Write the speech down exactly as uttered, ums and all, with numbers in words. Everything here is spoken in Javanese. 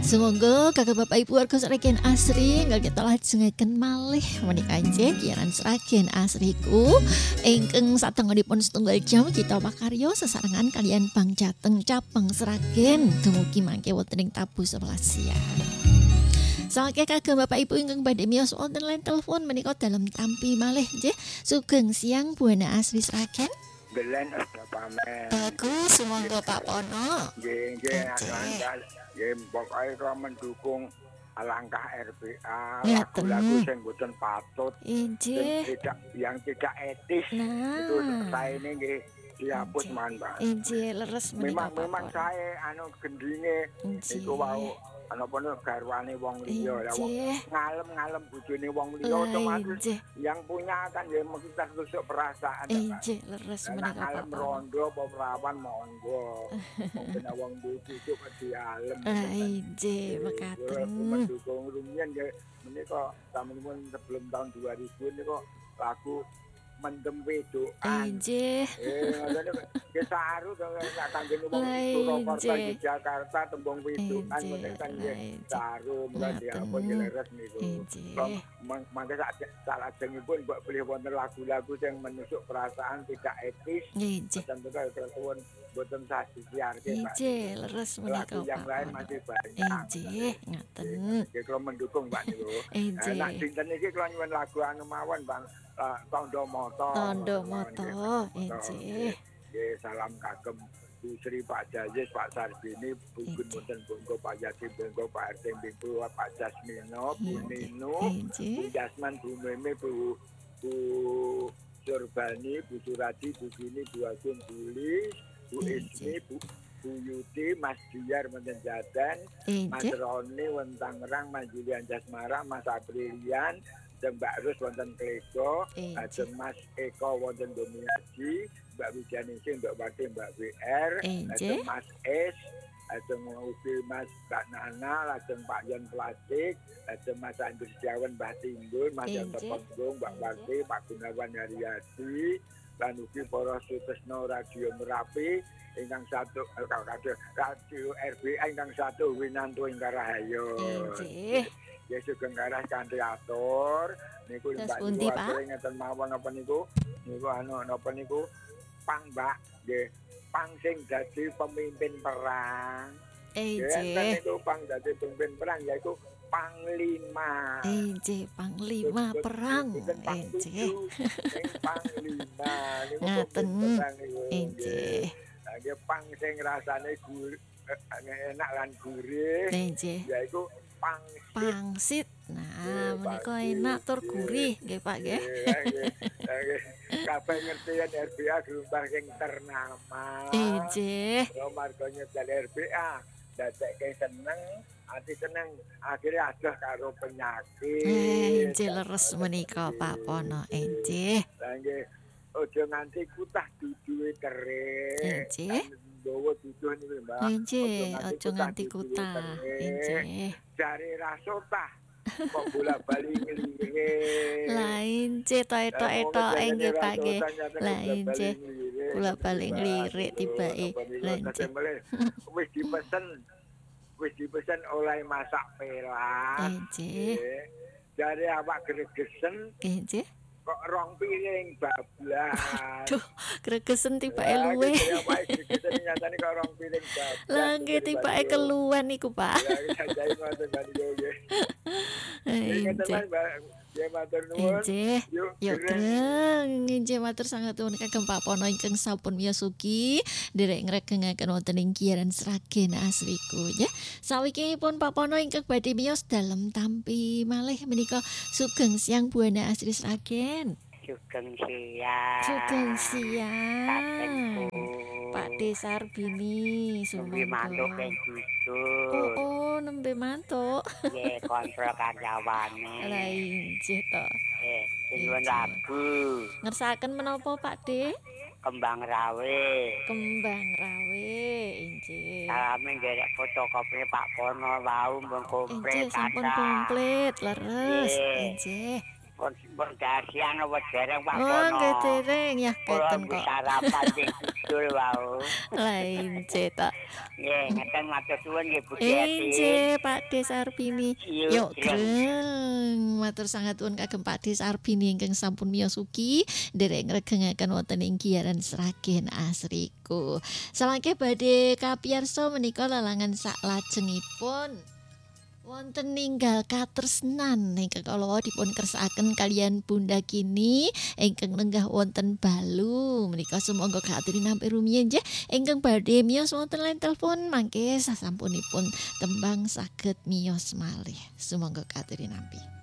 Semoga kakak bapak ibu warga seragen asri nggak kita lajengaken malih menika nggih kiaran seragen asriku ingkang satengahipun setunggal jam kita pakarya sesarengan kalian Bang Jateng Cabang Seragen dumugi mangke wonten ing tabu sebelas siang. Saking kagem bapak ibu ingkang badhe miyos wonten line telepon menika dalam tampi malih nggih sugeng siang Buana Asri Seragen. Belen ada pamer. Bagus, sumangga Pak Pono. Nggih, nggih, nggih, pokoke kula mendukung langkah R B A, Ngeten. lagu-lagu sing mboten patut, sing Injih. tidak yang tidak etis. Nah. Itu saya ini nggih dihapus Injih. man, Pak. Injih leres menika Memang Pak memang Pono. saya anu gendine Injih. iku wau ana pun garwane wong liya lah wong Injih. ngalem-ngalem bojone wong liya Lah, otomatis injih. yang punya kan ya mesti tertusuk perasaan ya, Pak. Injih leres Nek menika Pak ngalem Pono. rondo apa perawan monggo. Mungkin wong bojo kok dialem. Lah injih mekaten. Mendukung rumiyin ya menika sampun sebelum tahun dua ribu niku lagu mendem wedokan. Injih. Eh, ngono ki saru to nek kanggene wong Lah, Surakarta injih. Jakarta tembung wedokan Injih, ngoten kan lah, ya injih. saru mulai Ngaten. diapun leres niku. Injih. Kok mang- mangke sak salajengipun mbok pilih wonten lagu-lagu sing menusuk perasaan tidak etis. Injih. Tentu kan kesuwun boten sah disiarke, Pak. Injih leres menika Lagu yang Pak lain Pono. masih banyak. Injih ngaten. Nggih kula mendukung Pak niku. Injih. Nah, dinten iki kula nyuwun lagu anu mawon Bang, eh, Tondo Moto. Tondo Nggih, Moto, Moto. injih. Nggih, salam kagem Bu Sri Pak Jayis, Pak Sarbini, Bu Gun Injih. Muten Bongko, Pak Yati Bongko, Pak R T Bingko, Pak Jasmino, Bu Injih. Nino, Injih. Bu Jasman, Bu Meme, Bu Bu Surbani, Bu Suradi, Bu Gini, Bu Agung, Bu Lis, Bu Ismi, Bu Bu Yudi, Mas Diyar Menten Jadan, Mas Injih. Roni Wentang Rang, Mas Julian Jasmara, Mas Aprilian, dan Mbak Rus wonten Klego, Injih. ajeng Mas Eko wonten Domiaji, Mbak Wijaningsih, Mbak Wati, Mbak W R, Injih. ajeng Mas Es, ajeng ugi Mas Mbak Nana, ajeng Pak Yon Plastik, ajeng Mas Andri Setiawan, Mbak Timbul, Mas Yon Injih. Tepenggung, Mbak Injih. Wati, Pak Gunawan Haryadi, lan ugi para Sutresno Radio Merapi, ingkang satu eh, radio, radio R B A ingkang satu winantu ingkang rahayu. Injih. Ya sugeng karas kanthi atur niku Terus Mbak pundi, niku Pak? atur ngeten mawon napa niku niku anu napa niku pang Mbak nggih pang sing dadi pemimpin perang. Nggih enten Injih. niku pang dadi pemimpin perang yaiku panglima. Injih panglima perang. Bukan pang Injih. tujuh, ning panglima niku Ngaten. pemimpin perang niku. Injih. Nah, nggih pang sing rasane gur eh, enak lan gurih Injih. yaiku pang Pangsit. Nah, Nggih, menika pangsit. enak tur Nggih. gurih nggih Pak nggih. Kabeh ngerti yen R B A gelombang sing ternama. Injih. Yo marga nyetel R B A dadekke seneng, ati seneng akhirnya adoh karo penyakit. Eh, injih leres menika Pak Pono. Injih. Lah nggih aja nganti kutah duduhe kerik. Injih. Bawa duduh niku Mbak. Injih, aja nganti duduhe kutah. kerik. Injih. Jare rasotah kok bola-bali nglirik. Lah injih to etok-etok nggih Pak nggih. Lah injih. Kula balik ngelirik tibake. Lah injih. Wis dipesen wis dipesen oleh masak pelas. Injih. Nggih. Jare awak gregesen Injih. kok rong piring bablas. Duh, gregesen tibake Lah, luwe. gitu ya, Pak, gregesen nyatane kok rong piring bablas. Lah nggih tibake keluwen niku Pak. Ya sajane ngoten Mbak niku nggih. Nggih, ngeten, Injih. Mbak. Ya matur nuwun. Injih. Yuk, Ya gereng. greng injih matur sangat nuwun kagem Pak Pono ingkang sampun miyasuki derek ngregengaken wonten ing Kiaran Seragen asriku ya. Sawikipun Pak Pono ingkang badhe miyos dalem tampi malih menika sugeng siang Buana Asri Seragen. Sugeng siang. Sugeng siang. Kakekku. Pak Desar Bini Sumbi mantuk ing sumangga. dusun. Oh, oh nembe mantuk. Nggih, kontrol karyawane. Lah injih to. Eh, nyuwun Injih. lagu Ngersakaken menapa Pak De? Kembang Rawe. Kembang Rawe, injih. Salame nderek fotokopi Pak Pono wau mbung komplit. Injih sampun kathah. komplit, leres. Nggih. Injih. Pun pun dasian apa dereng Pak Oh, Pono. nggih dereng ya Kula keten wis kok. sarapan sing kidul wau. Lain cetak. Nggih, ngeten matur suwun nggih Bu Yati. Enje Pak Des Arpini. Yuk, Yuk Greng. greng. Matur sangat nuwun kagem Pak Des Arpini ingkang sampun miyos-ugi nderek ngregengaken wonten ing giyaran Sragen Asriku. Salangke badhe kapiyarsa menika lalangan saklajengipun wonten ninggal katresnan ingkang kala dipun kersakaken kalian Bunda Kini ingkang lenggah wonten Balu menika sumangga katiri nampi rumiyin nggih ingkang badhe miyos wonten line telepon mangke sasampunipun tembang saged miyos malih sumangga katiri nampi.